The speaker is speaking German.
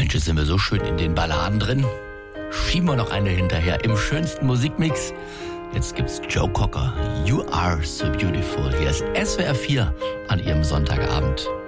Mensch, jetzt sind wir so schön in den Balladen drin. Schieben wir noch eine hinterher im schönsten Musikmix. Jetzt gibt's Joe Cocker. You are so beautiful. Hier ist SWR 4 an Ihrem Sonntagabend.